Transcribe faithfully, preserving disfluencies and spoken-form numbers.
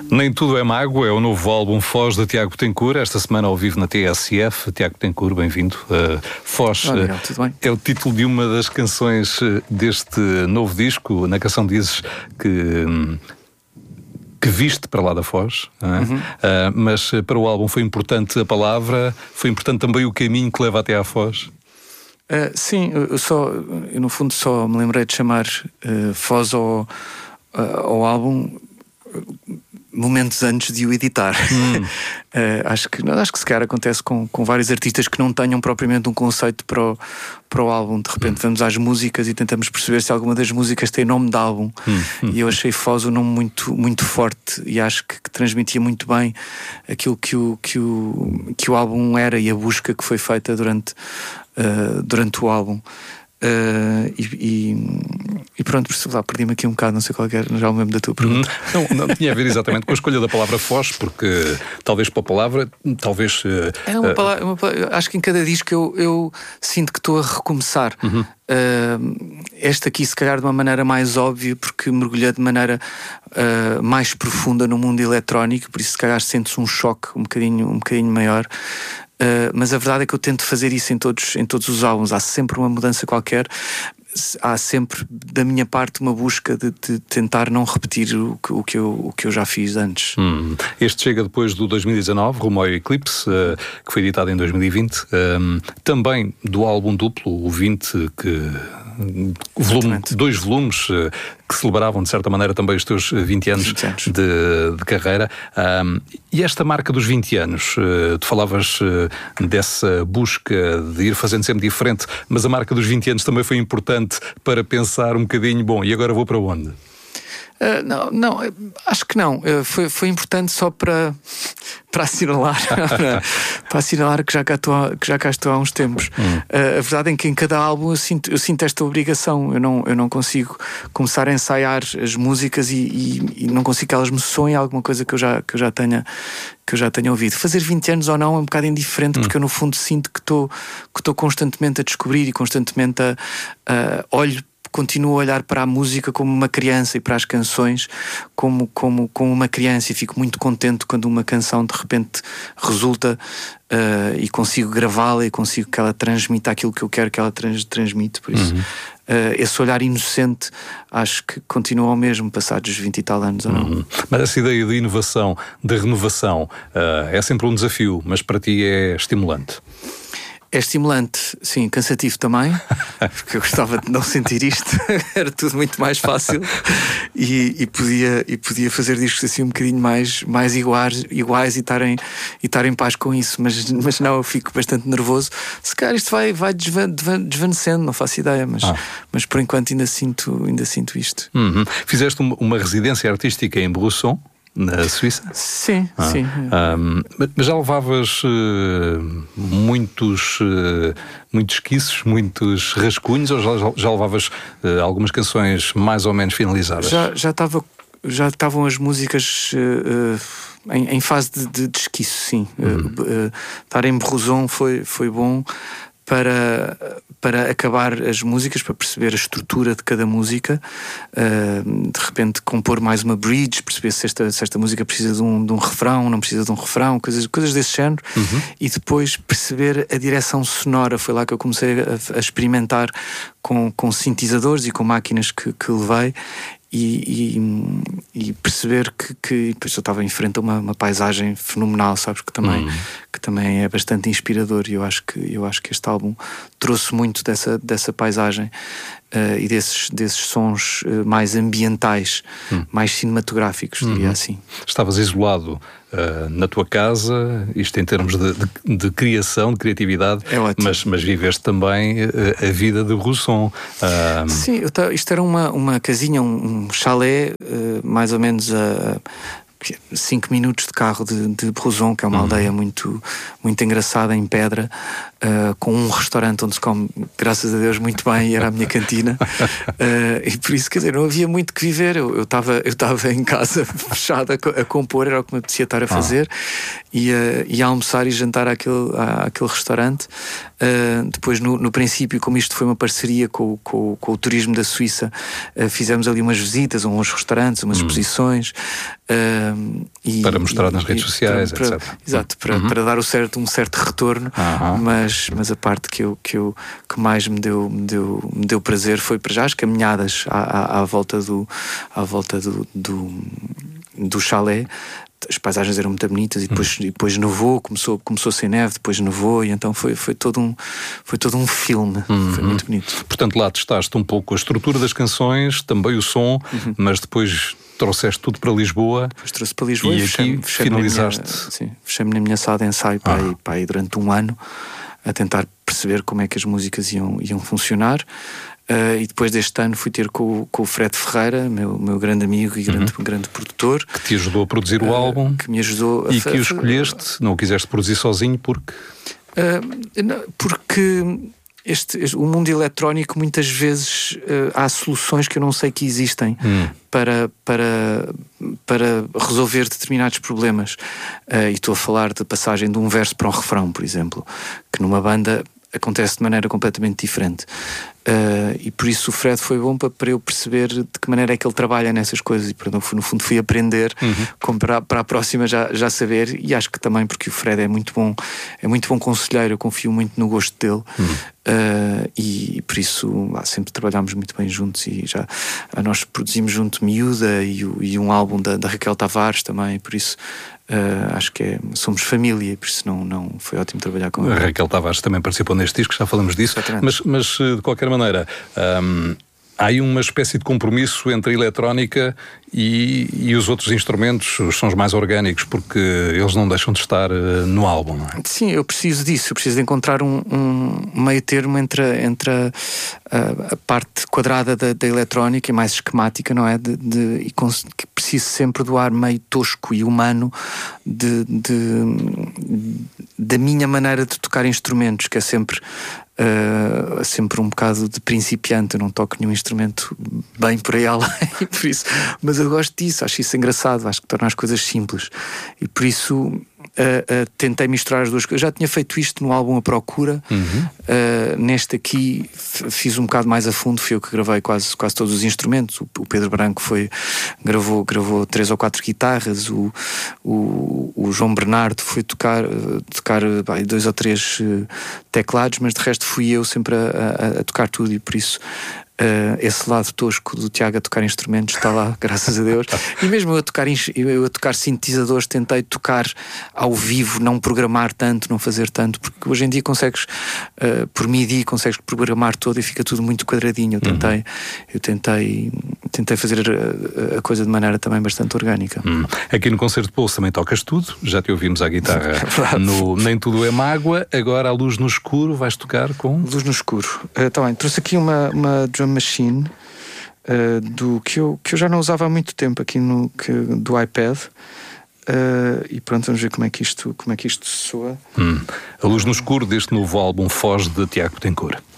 Nem Tudo é Mágoa é o novo álbum Foz de Tiago Betancourt, esta semana ao vivo na T S F. Tiago Betancourt, bem-vindo. Uh, Foz Olá, Miguel, tudo bem? É o título de uma das canções deste novo disco. Na canção dizes que, que viste para lá da Foz, não é? Uhum. uh, mas para o álbum foi importante a palavra, foi importante também o caminho que leva até à Foz? Uh, sim, eu, só, eu no fundo só me lembrei de chamar uh, Foz ao, uh, ao álbum momentos antes de o editar. Hum. uh, acho, que, acho que se calhar acontece com, com vários artistas que não tenham propriamente um conceito para o, para o álbum. De repente hum. vamos às músicas e tentamos perceber se alguma das músicas tem nome de álbum. Hum. Hum. E eu achei Foz um nome muito, muito forte e acho que, que transmitia muito bem aquilo que o, que, o, que o álbum era e a busca que foi feita durante, uh, durante o álbum. Uh, e, e, e pronto, lá, perdi-me aqui um bocado, não sei qual é, já me lembro da tua pergunta. Hum, não, não tinha a ver exatamente com a escolha da palavra Foz, porque talvez para a palavra, talvez... Uh, é uma palavra, uma palavra, acho que em cada disco eu, eu sinto que estou a recomeçar. Uhum. Uh, esta aqui se calhar de uma maneira mais óbvia, porque mergulhei de maneira uh, mais profunda no mundo eletrónico, por isso se calhar sentes um choque um bocadinho, um bocadinho maior. Uh, mas a verdade é que eu tento fazer isso em todos, em todos os álbuns. Há sempre uma mudança qualquer, há sempre da minha parte uma busca de, de tentar não repetir o que, o, que eu, o que eu já fiz antes. Hum. Este chega depois do dois mil e dezanove, rumo ao Eclipse, uh, que foi editado em dois mil e vinte, um, também do álbum duplo, o vinte, que volume, dois volumes uh, que celebravam de certa maneira também os teus vinte anos, vinte anos. De, de carreira. Um, e esta marca dos vinte anos, uh, tu falavas uh, dessa busca de ir fazendo sempre diferente, mas a marca dos vinte anos também foi importante para pensar um bocadinho, bom, e agora vou para onde? Uh, não, não, acho que não. Uh, foi, foi importante só para, para assinalar para, para assinalar que já, cá estou, que já cá estou há uns tempos. Hum. Uh, a verdade é que em cada álbum eu sinto, eu sinto esta obrigação. Eu não, eu não consigo começar a ensaiar as músicas e, e, e não consigo que elas me soem alguma coisa que eu já, que eu já tenha que eu já tenha ouvido. Fazer vinte anos ou não é um bocado indiferente, hum. porque eu no fundo sinto que estou que estou constantemente a descobrir e constantemente a, a olho continuo a olhar para a música como uma criança e para as canções como, como, como uma criança, e fico muito contente quando uma canção de repente resulta uh, e consigo gravá-la e consigo que ela transmita aquilo que eu quero que ela trans, transmite. Por isso, uhum. uh, esse olhar inocente acho que continua o mesmo passados os vinte e tal anos ou não. Uhum. Mas essa ideia de inovação, de renovação, uh, é sempre um desafio, mas para ti é estimulante? É estimulante, sim, cansativo também, porque eu gostava de não sentir isto, era tudo muito mais fácil e, e, podia, e podia fazer discos assim um bocadinho mais, mais iguais, iguais e estar em, e estar em paz com isso, mas, mas não, eu fico bastante nervoso. Se calhar isto vai, vai desvan, desvanecendo, não faço ideia, mas, ah. mas por enquanto ainda sinto, ainda sinto isto. Uhum. Fizeste uma, uma residência artística em Brusson, na Suíça? Sim, ah, sim. Um, mas já levavas uh, muitos, uh, muitos esquiços, muitos rascunhos, ou já, já levavas uh, algumas canções mais ou menos finalizadas? Já, já, tava, já estavam as músicas uh, uh, em, em fase de, de, de esquiço, sim. Uhum. Uh, uh, estar em Brusson foi, foi bom para, para acabar as músicas, para perceber a estrutura de cada música, uh, de repente compor mais uma bridge, perceber se esta, se esta música precisa de um, de um refrão, não precisa de um refrão, coisas, coisas desse género, uhum. E depois perceber a direção sonora. Foi lá que eu comecei a, a experimentar com, com sintetizadores e com máquinas que, que levei. E, e, e perceber que, que depois eu estava em frente a uma, uma paisagem fenomenal, sabes, que também, uhum. que também é bastante inspirador, e eu acho que, eu acho que este álbum trouxe muito dessa, dessa paisagem uh, e desses, desses sons uh, mais ambientais, uhum. mais cinematográficos, diria uhum. assim. Estavas isolado uh, na tua casa, isto em termos de, de, de criação, de criatividade, é ótimo. mas, mas viveste também uh, a vida de Brusson. Uh... Sim, eu t- isto era uma, uma casinha, um, um chalé, uh, mais ou menos a cinco minutos de carro de, de Brusson, que é uma uhum. aldeia muito, muito engraçada, em pedra, uh, com um restaurante onde se come, graças a Deus, muito bem, e era a minha cantina. Uh, e por isso, quer dizer, não havia muito que viver. Eu estava eu estava em casa fechada a, a compor, era o que me apetecia estar a fazer, ah. e, uh, e a almoçar e jantar àquele, à, àquele restaurante. Uh, depois, no, no princípio, como isto foi uma parceria com, com, com o turismo da Suíça, uh, fizemos ali umas visitas a uns restaurantes, umas hum. exposições. Uh, e, para mostrar e, nas redes e, sociais, para, etcétera. Exato, para, uhum. para dar o certo, um certo retorno, uhum. mas, mas a parte que, eu, que, eu, que mais me deu, me, deu, me deu prazer foi para já as caminhadas à, à, à volta do, à volta do, do, do chalé. As paisagens eram muito bonitas e depois, hum. e depois nevou, começou, começou sem neve, depois nevou, e então foi, foi, todo, um, foi todo um filme, hum. foi muito bonito. Portanto, lá testaste um pouco a estrutura das canções, também o som, uhum. mas depois trouxeste tudo para Lisboa. Depois trouxe para Lisboa e, e fechei, aqui fechei finalizaste. Minha, sim, fechei-me na minha sala de ensaio ah. para, aí, para aí durante um ano, a tentar perceber como é que as músicas iam, iam funcionar. Uh, e depois deste ano fui ter com, com o Fred Ferreira, meu, meu grande amigo e grande, uhum. grande produtor. Que te ajudou a produzir o uh, álbum. Que me ajudou a E que o escolheste, não o quiseste produzir sozinho porque... Uh, não, porque este, este, o mundo eletrónico muitas vezes uh, há soluções que eu não sei que existem hum. para, para, para resolver determinados problemas. Uh, e estou a falar de passagem de um verso para um refrão, por exemplo, que numa banda acontece de maneira completamente diferente. Uh, e por isso o Fred foi bom para, para eu perceber de que maneira é que ele trabalha nessas coisas, e no fundo fui aprender uhum. como para, para a próxima já, já saber, e acho que também porque o Fred é muito bom, é muito bom conselheiro, eu confio muito no gosto dele. Uhum. Uh, e, e por isso ah, sempre trabalhámos muito bem juntos, e já ah, nós produzimos junto Miúda e, e um álbum da, da Raquel Tavares também, por isso Uh, acho que é, somos família, por isso não, não foi ótimo trabalhar com ela. A Raquel Tavares também participou neste disco, já falamos disso, mas, mas de qualquer maneira um, há aí uma espécie de compromisso entre a eletrónica e, e os outros instrumentos, os sons mais orgânicos, porque eles não deixam de estar uh, no álbum, não é? Sim, eu preciso disso, eu preciso de encontrar um, um meio termo entre, entre a, a, a parte quadrada da, da eletrónica e mais esquemática, não é? De, de, e cons- que preciso sempre do ar meio tosco e humano de, de, da minha maneira de tocar instrumentos, que é sempre Uh, sempre um bocado de principiante. Eu não toco nenhum instrumento bem por aí além, por isso, mas eu gosto disso, acho isso engraçado, acho que torna as coisas simples, e por isso uh, uh, tentei misturar as duas coisas. Eu já tinha feito isto no álbum A Procura. Uhum. uh, neste aqui f- fiz um bocado mais a fundo, fui eu que gravei quase, quase todos os instrumentos. O, o Pedro Branco foi, gravou, gravou três ou quatro guitarras, o, o, o João Bernardo foi tocar, uh, tocar uh, dois ou três uh, teclados, mas de resto fui eu sempre a, a, a tocar tudo, e por isso uh, esse lado tosco do Tiago a tocar instrumentos está lá, graças a Deus. E mesmo eu a tocar, eu a tocar sintetizadores, tentei tocar ao vivo, não programar tanto, não fazer tanto, porque hoje em dia consegues, uh, por M I D I, consegues programar todo e fica tudo muito quadradinho. Eu tentei, uhum. eu tentei, tentei fazer a, a coisa de maneira também bastante orgânica. Hum. Aqui no Concerto de Pulso também tocas tudo, já te ouvimos à guitarra no Nem Tudo é Mágoa, agora a Luz no Escuro vais tocar com... Luz no Escuro. Uh, tá bem, trouxe aqui uma, uma drum machine uh, do, que, eu, que eu já não usava há muito tempo aqui no, que, do iPad. Uh, e pronto, vamos ver como é que isto, como é que isto soa. Hum. A Luz no Escuro deste novo álbum Foz, de Tiago Betancourt.